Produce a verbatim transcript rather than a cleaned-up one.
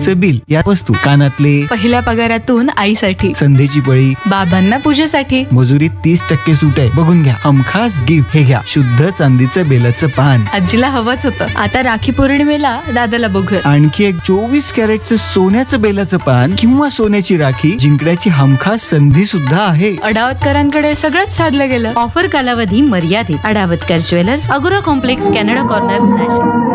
लाईटचं बिल, या वस्तू, कानातले, पहिल्या पगारातून आईसाठी, संधीची पळी, बाबांना पूजेसाठी, मजुरीत तीस टक्के सूट आहे, बघून घ्या. हमखास गिफ्ट, हे घ्या शुद्ध चांदीचं बेलाचं पान. आजीला हवंच होतं. आता राखी पौर्णिमेला दादाला बघूया. आणखी एक चोवीस कॅरेटचं सोन्याचं बेलाचं पान किंवा सोन्याची राखी जिंकण्याची हमखास संधी सुद्धा आहे. अडावतकरांकडे सगळंच साधलं गेलं. ऑफर कालावधी मर्यादित. अडावतकर ज्वेलर्स, अगोरा कॉम्प्लेक्स, कॅनडा कॉर्नर, नाशिक.